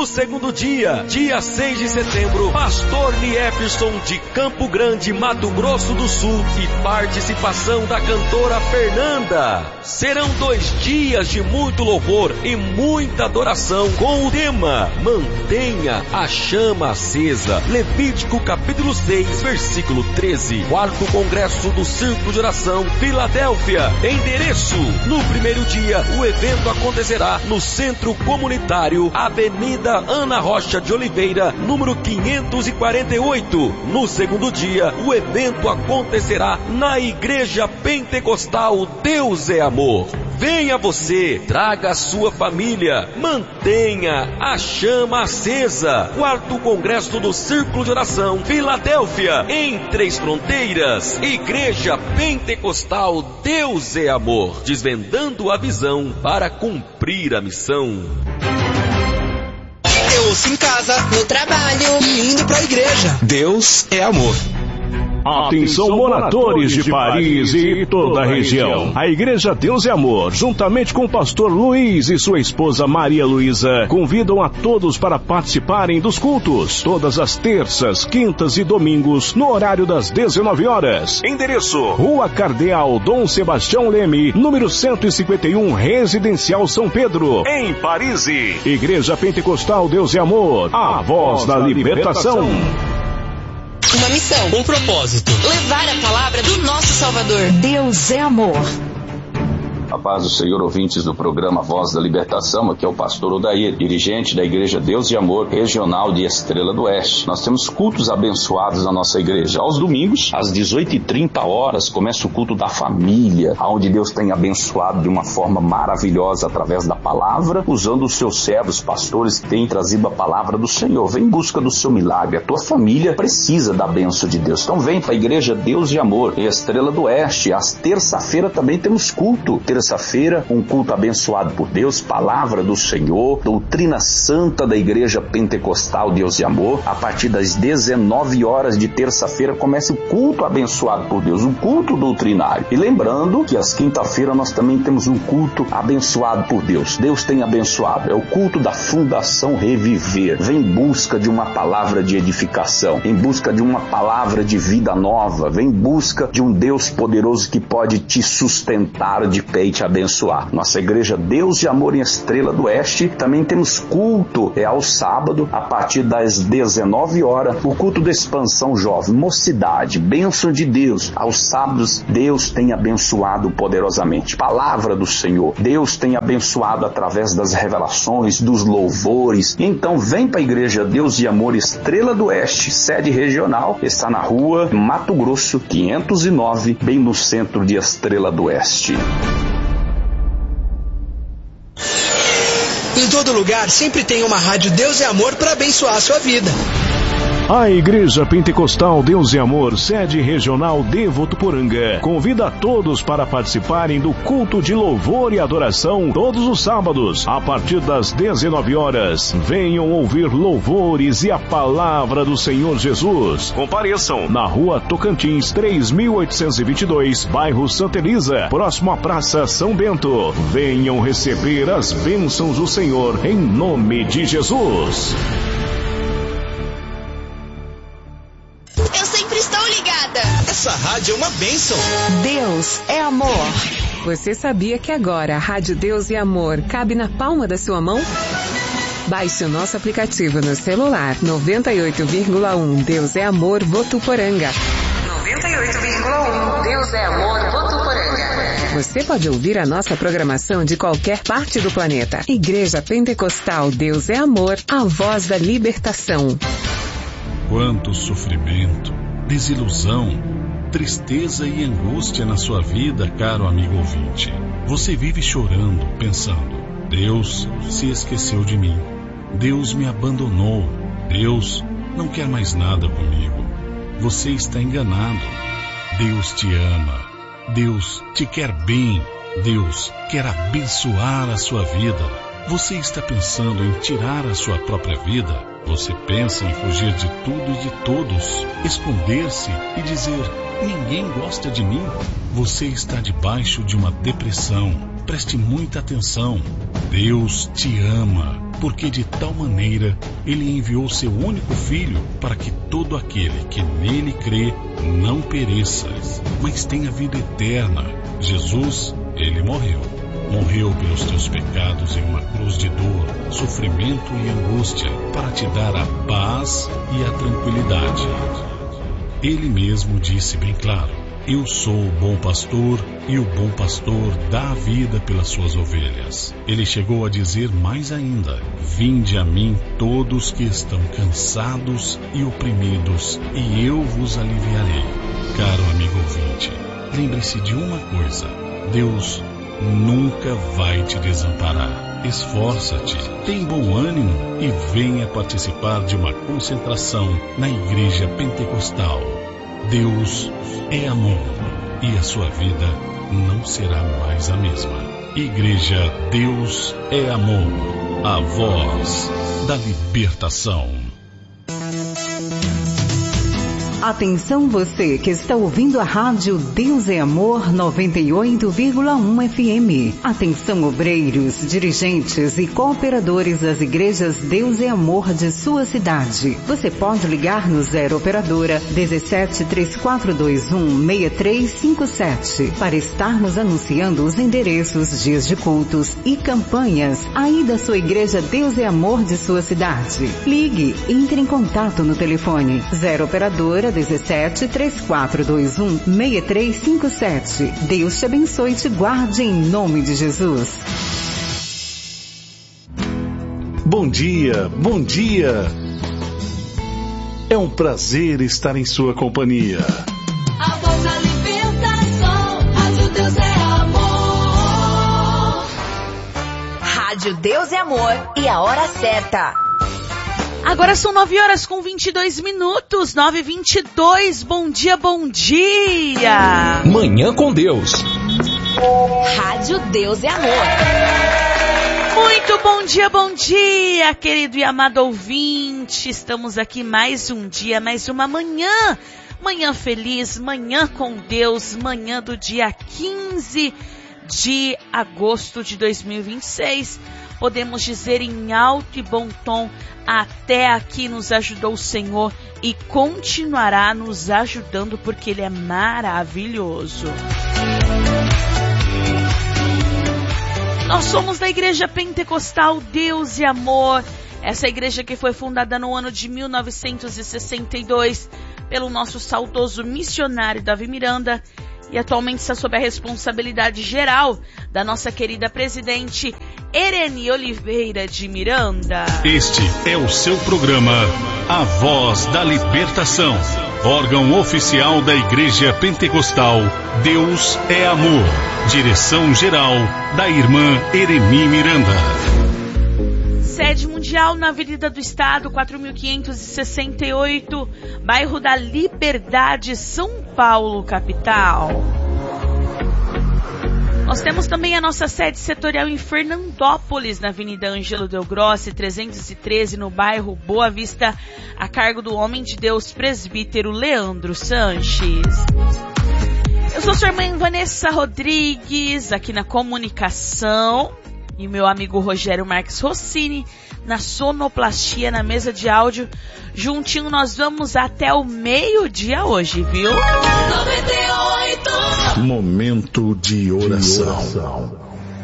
No segundo dia, dia 6 de setembro, pastor Niefson de Campo Grande, Mato Grosso do Sul, e participação da cantora Fernanda. Serão 2 dias de muito louvor e muita adoração com o tema Mantenha a Chama Acesa. Levítico capítulo 6, versículo 13. 4º Congresso do Círculo de Oração, Filadélfia. Endereço: no primeiro dia, o evento acontecerá no Centro Comunitário, Avenida Ana Rocha de Oliveira, número 548. No segundo dia, o evento acontecerá na Igreja Pentecostal Deus é Amor. Venha você, traga a sua família, mantenha a chama acesa. 4º Congresso do Círculo de Oração, Filadélfia, em Três Fronteiras. Igreja Pentecostal Deus é Amor, desvendando a visão para cumprir a missão. Eu ouço em casa, no trabalho e indo pra igreja. Deus é amor. Atenção, moradores de Paris e toda a região. A Igreja Deus é Amor, juntamente com o pastor Luiz e sua esposa Maria Luísa, convidam a todos para participarem dos cultos, todas as terças, quintas e domingos, no horário das 19 horas. Endereço: Rua Cardeal Dom Sebastião Leme, número 151, Residencial São Pedro, em Paris. Igreja Pentecostal Deus é Amor, a voz da libertação. Uma missão, um propósito: levar a palavra do nosso Salvador. Deus é amor. A paz do Senhor, ouvintes do programa Voz da Libertação. Aqui é o pastor Odair, dirigente da Igreja Deus de Amor, regional de Estrela do Oeste. Nós temos cultos abençoados na nossa igreja. Aos domingos, às 18h30, começa o culto da família, onde Deus tem abençoado de uma forma maravilhosa através da palavra, usando os seus servos, pastores que têm trazido a palavra do Senhor. Vem em busca do seu milagre. A tua família precisa da bênção de Deus. Então vem para a Igreja Deus de Amor, em Estrela do Oeste. Às terça-feira também temos culto. Terça-feira, um culto abençoado por Deus, palavra do Senhor, doutrina santa da Igreja Pentecostal Deus de Amor. A partir das 19 horas de terça-feira começa o culto abençoado por Deus, um culto doutrinário. E lembrando que às quinta-feira nós também temos um culto abençoado por Deus. Deus tem abençoado. É o culto da Fundação Reviver. Vem em busca de uma palavra de edificação, em busca de uma palavra de vida nova, vem em busca de um Deus poderoso que pode te sustentar de pé e te abençoar. Nossa Igreja Deus de Amor em Estrela do Oeste, também temos culto, ao sábado, a partir das 19 horas, o culto da expansão jovem, mocidade, bênção de Deus. Aos sábados, Deus tem abençoado poderosamente. Palavra do Senhor, Deus tem abençoado através das revelações, dos louvores. Então vem para a Igreja Deus de Amor Estrela do Oeste, sede regional, está na rua Mato Grosso 509, bem no centro de Estrela do Oeste. Em todo lugar sempre tem uma rádio Deus é Amor para abençoar a sua vida. A Igreja Pentecostal Deus e Amor, sede regional de Votuporanga, convida a todos para participarem do culto de louvor e adoração todos os sábados, a partir das 19 horas. Venham ouvir louvores e a palavra do Senhor Jesus. Compareçam na Rua Tocantins 3822, bairro Santa Elisa, próximo à Praça São Bento. Venham receber as bênçãos do Senhor em nome de Jesus. Essa rádio é uma bênção. Deus é amor. Você sabia que agora a Rádio Deus e Amor cabe na palma da sua mão? Baixe o nosso aplicativo no celular. 98,1 Deus é Amor Votuporanga. 98,1 Deus é Amor Votuporanga. Você pode ouvir a nossa programação de qualquer parte do planeta. Igreja Pentecostal Deus é Amor, a voz da libertação. Quanto sofrimento, desilusão, tristeza e angústia na sua vida, caro amigo ouvinte. Você vive chorando, pensando: Deus se esqueceu de mim. Deus me abandonou. Deus não quer mais nada comigo. Você está enganado. Deus te ama. Deus te quer bem. Deus quer abençoar a sua vida. Você está pensando em tirar a sua própria vida? Você pensa em fugir de tudo e de todos, esconder-se e dizer: ninguém gosta de mim? Você está debaixo de uma depressão. Preste muita atenção. Deus te ama. porque de tal maneira ele enviou seu único Filho, para que todo aquele que nele crê não pereça, mas tenha vida eterna. Jesus, ele morreu pelos teus pecados em uma cruz de dor, sofrimento e angústia, para te dar a paz e a tranquilidade. Ele mesmo disse bem claro: eu sou o bom pastor, e o bom pastor dá a vida pelas suas ovelhas. Ele chegou a dizer mais ainda: vinde a mim todos que estão cansados e oprimidos, e eu vos aliviarei. Caro amigo ouvinte, lembre-se de uma coisa: Deus nunca vai te desamparar. Esforça-te, tem bom ânimo e venha participar de uma concentração na Igreja Pentecostal. Deus é amor e a sua vida não será mais a mesma. Igreja Deus é Amor, a voz da libertação. Atenção você que está ouvindo a rádio Deus é Amor 98,1 FM. Atenção obreiros, dirigentes e cooperadores das igrejas Deus é Amor de sua cidade. Você pode ligar no 0 operadora 17 3421 6357 para estarmos anunciando os endereços, dias de cultos e campanhas aí da sua igreja Deus é Amor de sua cidade. Ligue, entre em contato no telefone 0 operadora 17 3421 6357. Deus te abençoe e te guarde em nome de Jesus. Bom dia, bom dia. É um prazer estar em sua companhia. A voz da libertação, Rádio Deus é Amor. Rádio Deus é Amor e a hora certa. Agora são 9h22, 9h22. Bom dia, bom dia. Manhã com Deus. Rádio Deus é Amor. Muito bom dia, querido e amado ouvinte. Estamos aqui mais um dia, mais uma manhã. Manhã feliz, manhã com Deus, manhã do dia 15 de agosto de 2026. Podemos dizer em alto e bom tom: até aqui nos ajudou o Senhor e continuará nos ajudando, porque Ele é maravilhoso. Nós somos da Igreja Pentecostal Deus e Amor, essa igreja que foi fundada no ano de 1962 pelo nosso saudoso missionário Davi Miranda, e atualmente está sob a responsabilidade geral da nossa querida presidente Ereni Oliveira de Miranda. Este é o seu programa, A Voz da Libertação, órgão oficial da Igreja Pentecostal Deus é Amor. Direção geral da irmã Ereni Miranda. Sede mundial na Avenida do Estado, 4568, bairro da Liberdade, São Paulo, capital. Nós temos também a nossa sede setorial em Fernandópolis, na Avenida Ângelo Del Grossi, 313, no bairro Boa Vista, a cargo do homem de Deus, presbítero Leandro Sanches. Eu sou sua irmã Vanessa Rodrigues, aqui na comunicação, e o meu amigo Rogério Marques Rossini na sonoplastia, na mesa de áudio. Juntinho nós vamos até o meio-dia hoje, viu? 98. Momento de oração.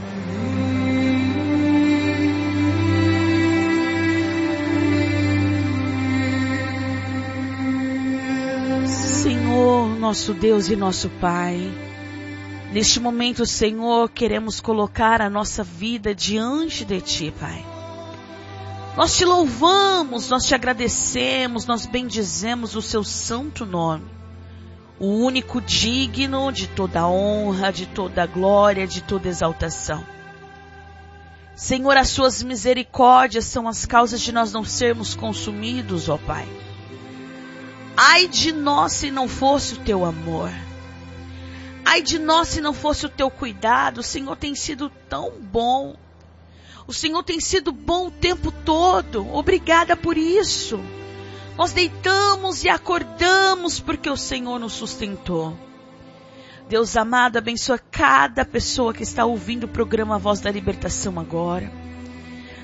Senhor, nosso Deus e nosso Pai, neste momento, Senhor, queremos colocar a nossa vida diante de Ti, Pai. Nós Te louvamos, nós Te agradecemos, nós bendizemos o Seu santo nome, o único digno de toda honra, de toda glória, de toda exaltação. Senhor, as Suas misericórdias são as causas de nós não sermos consumidos, ó Pai. Ai de nós se não fosse o Teu amor. Ai de nós se não fosse o Teu cuidado. O Senhor tem sido tão bom. O Senhor tem sido bom o tempo todo. Obrigada por isso. Nós deitamos e acordamos porque o Senhor nos sustentou. Deus amado, abençoa cada pessoa que está ouvindo o programa Voz da Libertação agora.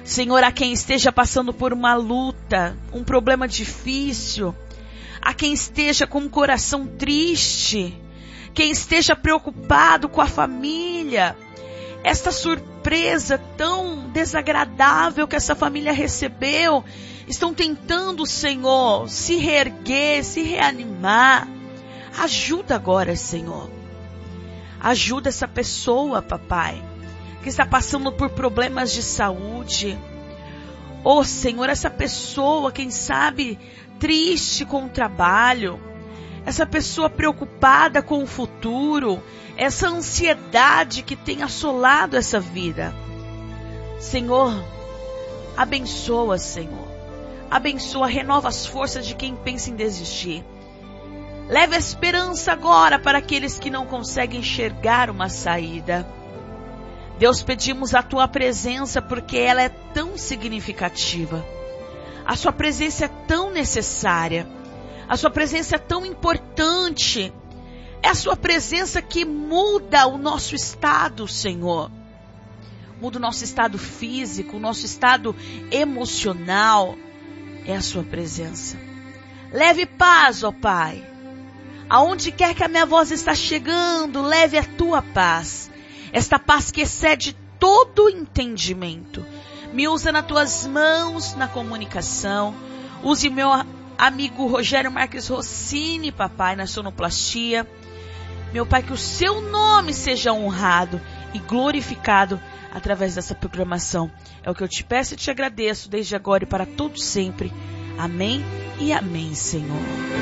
Senhor, a quem esteja passando por uma luta, um problema difícil, a quem esteja com um coração triste, quem esteja preocupado com a família, esta surpresa tão desagradável que essa família recebeu, estão tentando, Senhor, se reerguer, se reanimar. Ajuda agora, Senhor. Ajuda essa pessoa, papai, que está passando por problemas de saúde. Oh, Senhor, essa pessoa, quem sabe, triste com o trabalho, essa pessoa preocupada com o futuro, essa ansiedade que tem assolado essa vida. Senhor, abençoa, Senhor. Abençoa, renova as forças de quem pensa em desistir. Leva a esperança agora para aqueles que não conseguem enxergar uma saída. Deus, pedimos a Tua presença porque ela é tão significativa. A Sua presença é tão necessária. A Sua presença é tão importante. É a Sua presença que muda o nosso estado, Senhor. Muda o nosso estado físico, o nosso estado emocional. É a Sua presença. Leve paz, ó Pai. Aonde quer que a minha voz está chegando, leve a Tua paz. Esta paz que excede todo entendimento. Me usa nas Tuas mãos na comunicação. Use meu amigo Rogério Marques Rossini, papai, na sonoplastia. Meu Pai, que o Seu nome seja honrado e glorificado através dessa programação. É o que eu te peço e te agradeço desde agora e para todo sempre. Amém e amém, Senhor.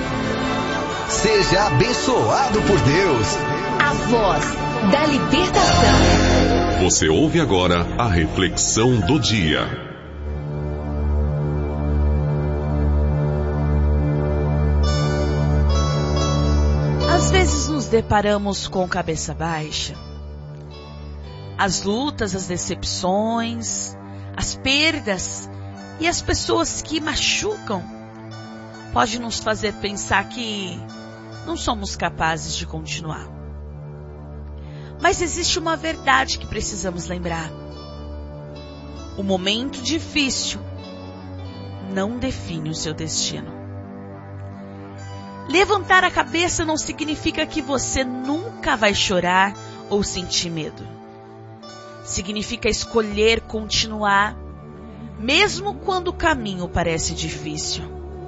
Seja abençoado por Deus. A voz da libertação. Você ouve agora a reflexão do dia. Às vezes nos deparamos com cabeça baixa. As lutas, as decepções, as perdas e as pessoas que machucam pode nos fazer pensar que não somos capazes de continuar. Mas existe uma verdade que precisamos lembrar. O momento difícil não define o seu destino. Levantar a cabeça não significa que você nunca vai chorar ou sentir medo. Significa escolher continuar, mesmo quando o caminho parece difícil.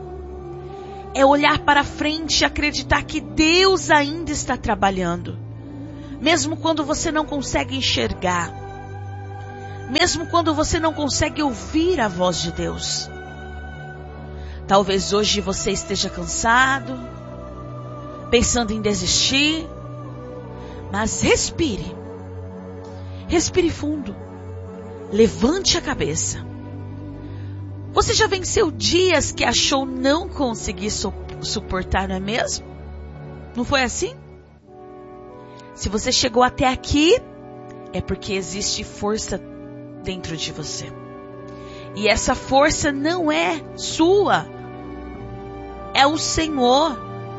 É olhar para frente e acreditar que Deus ainda está trabalhando. Mesmo quando você não consegue enxergar. Mesmo quando você não consegue ouvir a voz de Deus. Talvez hoje você esteja cansado, pensando em desistir. Mas respire. Respire fundo. Levante a cabeça. Você já venceu dias que achou não conseguir suportar, não é mesmo? Não foi assim? Se você chegou até aqui, é porque existe força dentro de você. E essa força não é sua. É o Senhor.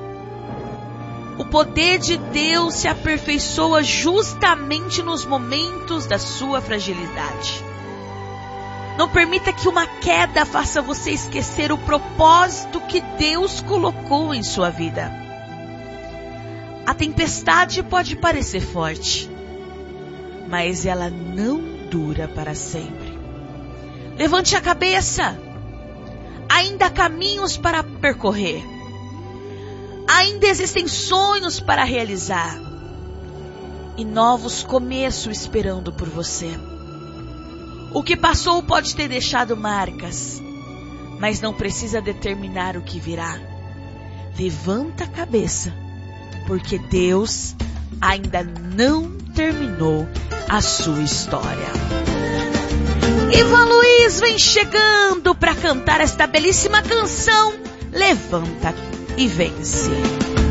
O poder de Deus se aperfeiçoa justamente nos momentos da sua fragilidade. Não permita que uma queda faça você esquecer o propósito que Deus colocou em sua vida. A tempestade pode parecer forte, mas ela não dura para sempre. Levante a cabeça. Ainda há caminhos para percorrer. Ainda existem sonhos para realizar. E novos começos esperando por você. O que passou pode ter deixado marcas, mas não precisa determinar o que virá. Levanta a cabeça, porque Deus ainda não terminou a sua história. Ivan Luiz vem chegando para cantar esta belíssima canção, Levanta e Vence.